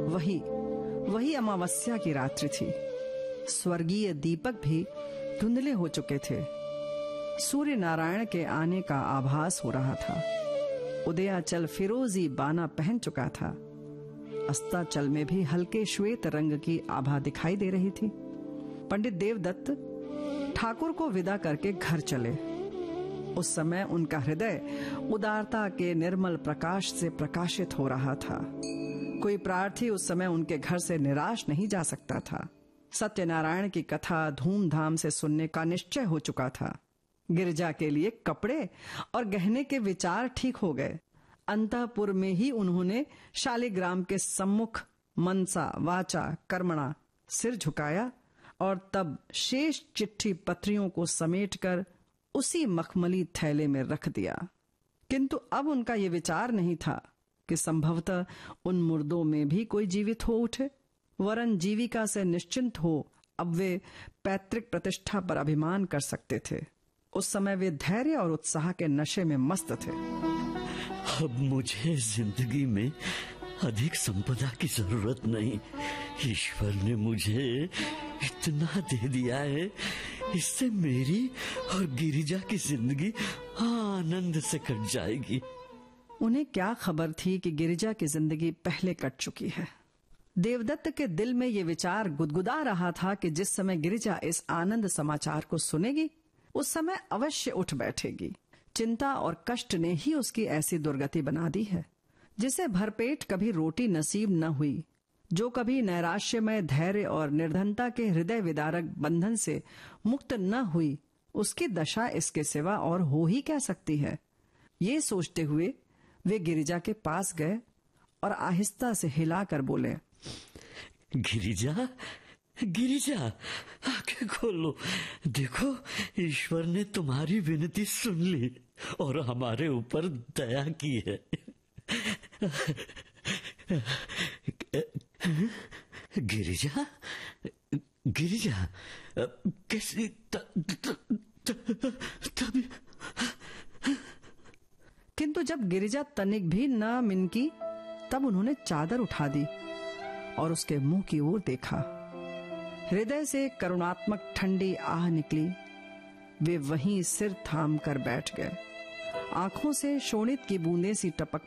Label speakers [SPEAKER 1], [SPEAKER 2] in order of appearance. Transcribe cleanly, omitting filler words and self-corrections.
[SPEAKER 1] वही अमावस्या की रात्रि थी। स्वर्गीय दीपक भी धुंधले हो चुके थे। सूर्य नारायण के आने का आभास हो रहा था। उदयाचल फिरोजी बाना पहन चुका था। अस्ताचल में भी हल्के श्वेत रंग की आभा दिखाई दे रही थी। पंडित देवदत्त ठाकुर को विदा करके घर चले। उस समय उनका हृदय उदारता के निर्मल प्रकाश से प्रकाशित हो रहा था। कोई प्रार्थी उस समय उनके घर से निराश नहीं जा सकता था। सत्यनारायण की कथा धूमधाम से सुनने का निश्चय हो चुका था। गिरिजा के लिए कपड़े और गहने के विचार ठीक हो गए। अंतःपुर में ही उन्होंने शालिग्राम के सम्मुख मनसा वाचा कर्मणा सिर झुकाया और तब शेष चिट्ठी पत्रियों को समेटकर उसी मखमली थैले में रख दिया। किंतु अब उनका ये विचार नहीं था कि संभवतः उन मुर्दों में भी कोई जीवित हो उठे, वरन जीविका से निश्चिंत हो अब वे पैतृक प्रतिष्ठा पर अभिमान कर सकते थे। उस समय वे धैर्य और उत्साह के नशे में मस्त थे।
[SPEAKER 2] अब मुझे जिंदगी में अधिक संपदा की जरूरत नहीं। ईश्वर ने मुझे इतना दे दिया है, इससे मेरी और गिरिजा की जिंदगी आनंद से कट जाएगी।
[SPEAKER 1] उन्हें क्या खबर थी कि गिरिजा की जिंदगी पहले कट चुकी है। देवदत्त के दिल में ये विचार गुदगुदा रहा था कि जिस समय गिरिजा इस आनंद समाचार को सुनेगी उस समय अवश्य उठ बैठेगी। चिंता और कष्ट ने ही उसकी ऐसी दुर्गति बना दी है। जिसे भरपेट कभी रोटी नसीब न हुई, जो कभी नैराश्यमय धैर्य और निर्धनता के हृदय विदारक बंधन से मुक्त न हुई, उसकी दशा इसके सिवा और हो ही क्या सकती है। ये सोचते हुए वे गिरिजा के पास गए और आहिस्ता से हिलाकर बोले,
[SPEAKER 2] गिरिजा, गिरिजा, आंखें खोलो। देखो, ईश्वर ने तुम्हारी विनती सुन ली और हमारे ऊपर दया की है। गिरिजा, गिरिजा, कैसी
[SPEAKER 1] किंतु जब गिरिजा तनिक भी न मिनकी तब उन्होंने चादर उठा दी और उसके मुंह की ओर देखा। हृदय से करुणात्मक ठंडी आह निकली। वे वहीं सिर थाम कर बैठ गए। आंखों से शोणित की बूंदें सी टपक